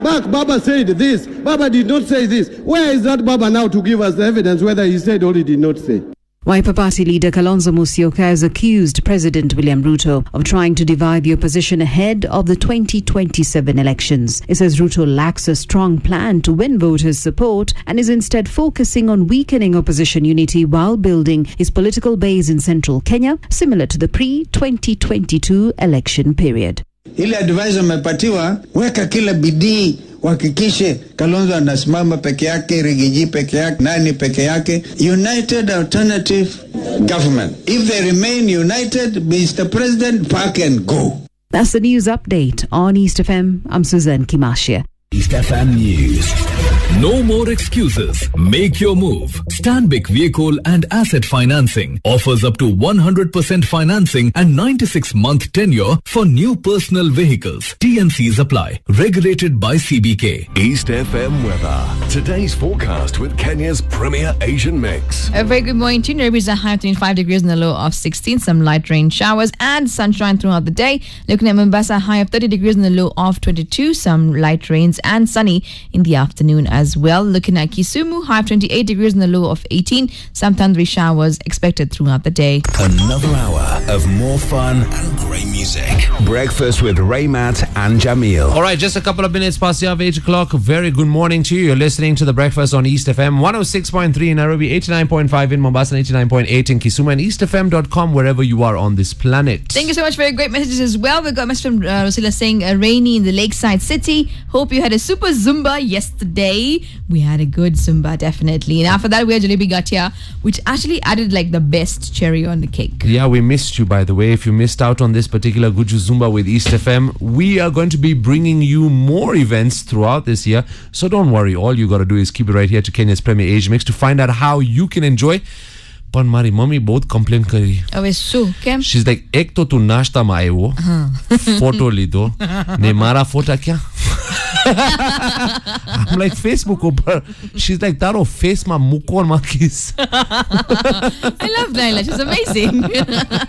Baba said this. Baba did not say this. Where is that Baba now to give us the evidence whether he said or he did not say? Wiper Party leader Kalonzo Musyoka has accused President William Ruto of trying to divide the opposition ahead of the 2027 elections. He says Ruto lacks a strong plan to win voters' support and is instead focusing on weakening opposition unity while building his political base in central Kenya, similar to the pre-2022 election period. Ile advisor amepatiwa, weka kila bidii uhakikishe Kalonzo anasimama peke yake, Rigiji peke yake, nani peke yake. United Alternative Government. If they remain united, Mr. President, pack and go. That's the news update on East FM. I'm Suzanne Kimashia. East FM News. No more excuses. Make your move. Stanbic Vehicle and Asset Financing offers up to 100% financing and 96-month tenure for new personal vehicles. TNCs apply. Regulated by CBK. East FM weather. Today's forecast with Kenya's premier Asian mix. A very good morning to you. Nairobi's a high of 25 degrees and a low of 16. Some light rain showers and sunshine throughout the day. Looking at Mombasa, high of 30 degrees and a low of 22. Some light rains and sunny in the afternoon as well. Looking at Kisumu, high of 28 degrees and a low of 18. Some thundery showers expected throughout the day. Another hour of more fun and great music. Breakfast with Raymat and Jamil. All right, just a couple of minutes past the hour of 8 o'clock. Very good morning to you. You're listening to The Breakfast on East FM. 106.3 in Nairobi, 89.5 in Mombasa, and 89.8 in Kisumu, and eastfm.com wherever you are on this planet. Thank you so much for your great messages as well. We got a message from Rosila saying, rainy in the lakeside city. Hope you had a super Zumba yesterday. We had a good Zumba, definitely. And after that, we had Jalebi Gatia, which actually added like the best cherry on the cake. Yeah, we missed you, by the way. If you missed out on this particular Guju Zumba with East FM, we are going to be bringing you more events throughout this year. So don't worry. All you got to do is keep it right here to Kenya's Premier Asian Mix to find out how you can enjoy. But Mari, mommy both complain kari. She's like, ek to tu nashta ma aaye wo, photo lido, ne mara photo kya? I'm like, Facebook upar. She's like, taro face ma mukon ma kiss. I love Naila. She's amazing.